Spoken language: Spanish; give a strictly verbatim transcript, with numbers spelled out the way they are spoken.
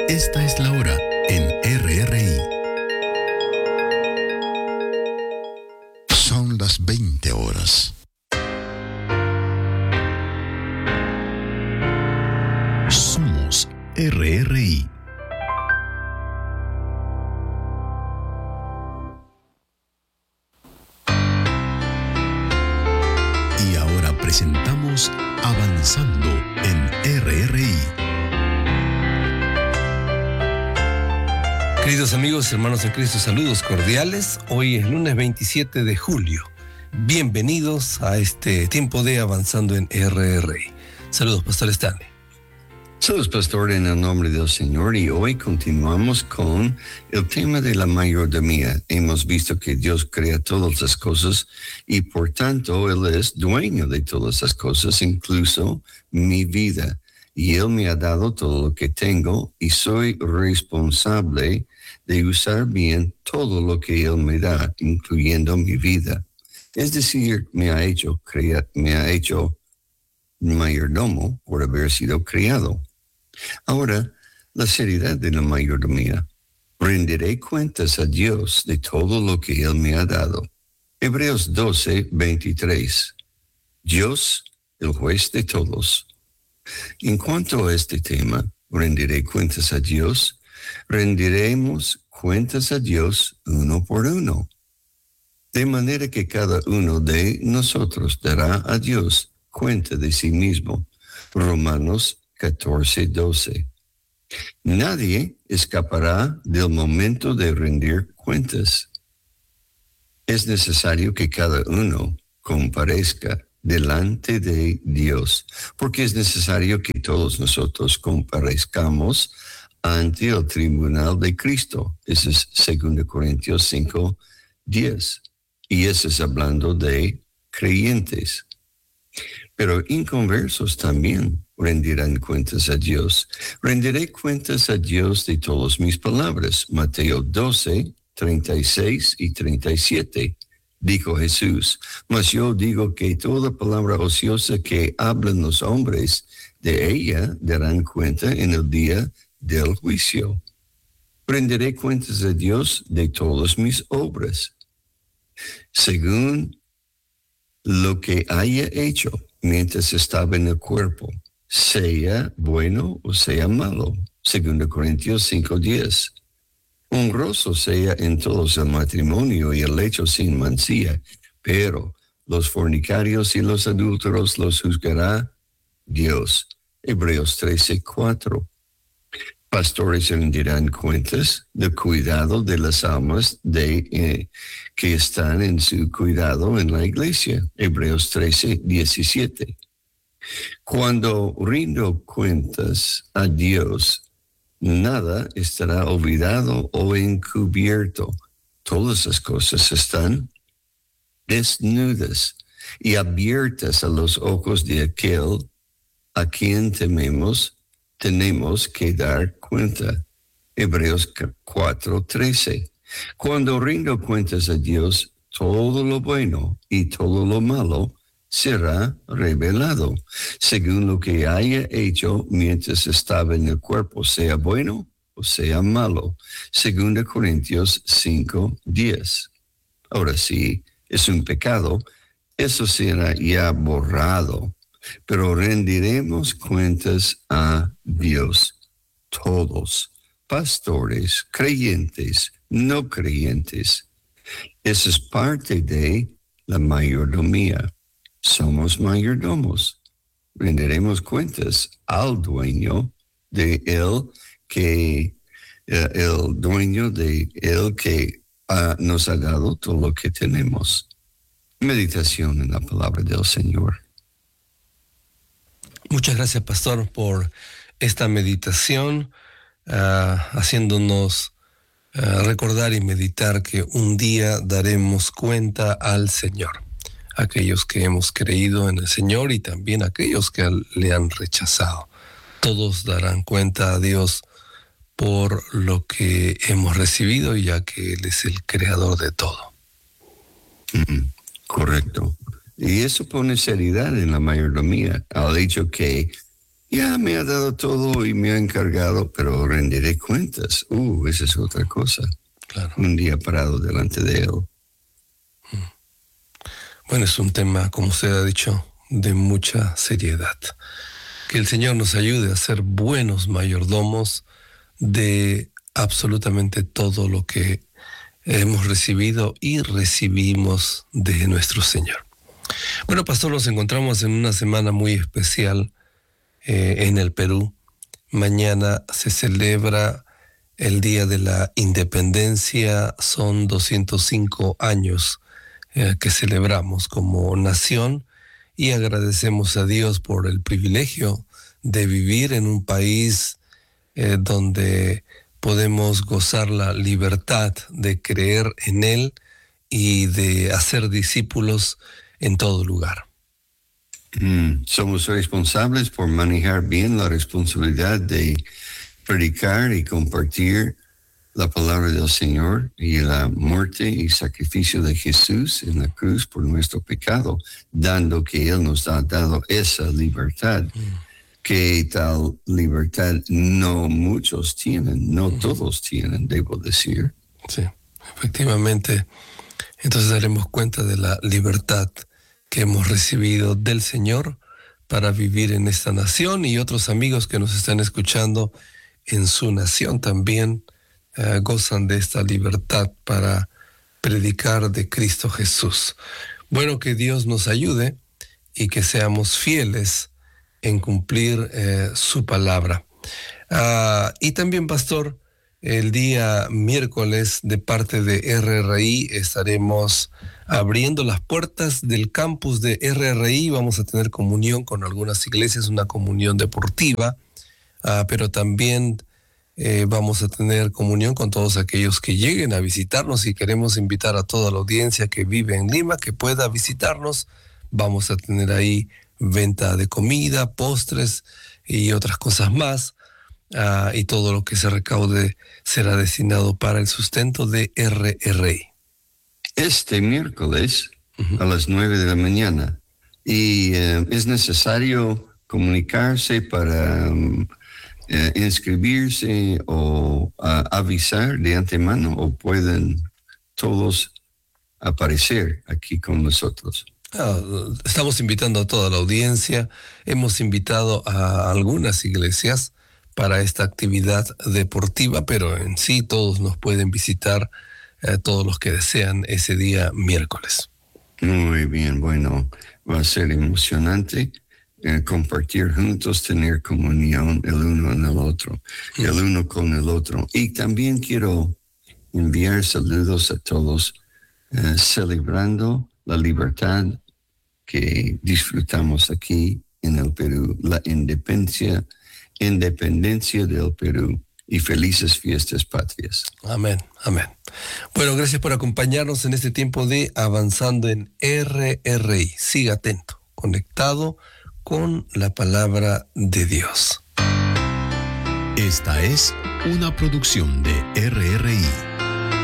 Esta es la hora en R R I. Son las veinte horas. Somos R R I. Y ahora presentamos Avanzando en R R I. Queridos amigos, hermanos en Cristo, saludos cordiales. Hoy es lunes veintisiete de julio. Bienvenidos a este tiempo de Avanzando en R R I. Saludos, Pastor Stanley. Saludos, Pastor, en el nombre del Señor. Y hoy continuamos con el tema de la mayordomía. Hemos visto que Dios crea todas las cosas y por tanto Él es dueño de todas las cosas, incluso mi vida. Y Él me ha dado todo lo que tengo y soy responsable de usar bien todo lo que Él me da, incluyendo mi vida. Es decir, me ha hecho, crea, me ha hecho mayordomo por haber sido criado. Ahora, la seriedad de la mayordomía. Rendiré cuentas a Dios de todo lo que Él me ha dado. Hebreos doce, veintitrés. Dios, el juez de todos. En cuanto a este tema, rendiré cuentas a Dios, rendiremos cuentas a Dios uno por uno. De manera que cada uno de nosotros dará a Dios cuenta de sí mismo. Romanos catorce, doce. Nadie escapará del momento de rendir cuentas. Es necesario que cada uno comparezca delante de Dios, porque es necesario que todos nosotros comparezcamos ante el tribunal de Cristo. Ese es dos Corintios cinco, diez. Y eso es hablando de creyentes. Pero inconversos también rendirán cuentas a Dios. Rendiré cuentas a Dios de todas mis palabras. Mateo doce, treinta y seis y treinta y siete. Dijo Jesús, mas yo digo que toda palabra ociosa que hablan los hombres, de ella darán cuenta en el día del juicio. Rendiré cuentas a Dios de todas mis obras, según lo que haya hecho mientras estaba en el cuerpo, sea bueno o sea malo. dos Corintios cinco, diez. Honroso sea en todos el matrimonio y el lecho sin mancilla, pero los fornicarios y los adúlteros los juzgará Dios. Hebreos trece, cuatro. Pastores rendirán cuentas del cuidado de las almas de, eh, que están en su cuidado en la iglesia. Hebreos trece, diecisiete. Cuando rindo cuentas a Dios, nada estará olvidado o encubierto. Todas las cosas están desnudas y abiertas a los ojos de aquel a quien tememos, tenemos que dar cuenta. Hebreos cuatro, trece. Cuando rindo cuentas a Dios, todo lo bueno y todo lo malo será revelado, según lo que haya hecho mientras estaba en el cuerpo, sea bueno o sea malo. dos Corintios cinco, diez. Ahora sí, es un pecado, eso será ya borrado, pero rendiremos cuentas a Dios, todos, pastores, creyentes, no creyentes. Eso es parte de la mayordomía. Somos mayordomos. Rendiremos cuentas al dueño de él que, uh, el dueño de él que uh, nos ha dado todo lo que tenemos. Meditación en la palabra del Señor. Muchas gracias, Pastor, por esta meditación, uh, haciéndonos uh, recordar y meditar que un día daremos cuenta al Señor. Aquellos que hemos creído en el Señor y también aquellos que le han rechazado. Todos darán cuenta a Dios por lo que hemos recibido, ya que Él es el creador de todo. Mm, correcto. Y eso pone seriedad en la mayordomía, al hecho que ya me ha dado todo y me ha encargado, pero rendiré cuentas. Uh, esa es otra cosa. Claro. Un día parado delante de Él. Bueno, es un tema, como usted ha dicho, de mucha seriedad. Que el Señor nos ayude a ser buenos mayordomos de absolutamente todo lo que hemos recibido y recibimos de nuestro Señor. Bueno, pastor, nos encontramos en una semana muy especial eh, en el Perú. Mañana se celebra el Día de la Independencia. Son doscientos cinco años eh, que celebramos como nación y agradecemos a Dios por el privilegio de vivir en un país eh, donde podemos gozar la libertad de creer en Él y de hacer discípulos en todo lugar. Mm, somos responsables por manejar bien la responsabilidad de predicar y compartir la palabra del Señor y la muerte y sacrificio de Jesús en la cruz por nuestro pecado, dando que Él nos ha dado esa libertad. Mm. Que tal libertad no muchos tienen, no uh-huh. todos tienen, debo decir. Sí, efectivamente. Entonces daremos cuenta de la libertad que hemos recibido del Señor para vivir en esta nación, y otros amigos que nos están escuchando en su nación también uh, gozan de esta libertad para predicar de Cristo Jesús. Bueno, que Dios nos ayude y que seamos fieles en cumplir eh, su palabra. Uh, y también, pastor, el día miércoles de parte de R R I estaremos abriendo las puertas del campus de R R I. Vamos a tener comunión con algunas iglesias, una comunión deportiva, uh, pero también eh, vamos a tener comunión con todos aquellos que lleguen a visitarnos, y queremos invitar a toda la audiencia que vive en Lima que pueda visitarnos. Vamos a tener ahí venta de comida, postres y otras cosas más, uh, y todo lo que se recaude será destinado para el sustento de R R I. Este miércoles uh-huh. a las nueve de la mañana, y uh, es necesario comunicarse para um, uh, inscribirse o uh, avisar de antemano, o pueden todos aparecer aquí con nosotros. Uh, estamos invitando a toda la audiencia. Hemos invitado a algunas iglesias para esta actividad deportiva, pero en sí todos nos pueden visitar, uh, todos los que desean, ese día miércoles. Muy bien, bueno, va a ser emocionante eh, compartir juntos, tener comunión el uno en el otro, mm. el uno con el otro. Y también quiero enviar saludos a todos eh, celebrando la libertad que disfrutamos aquí en el Perú, la independencia, independencia del Perú, y felices fiestas patrias. Amén, amén. Bueno, gracias por acompañarnos en este tiempo de Avanzando en R R I. Siga atento, conectado con la palabra de Dios. Esta es una producción de R R I.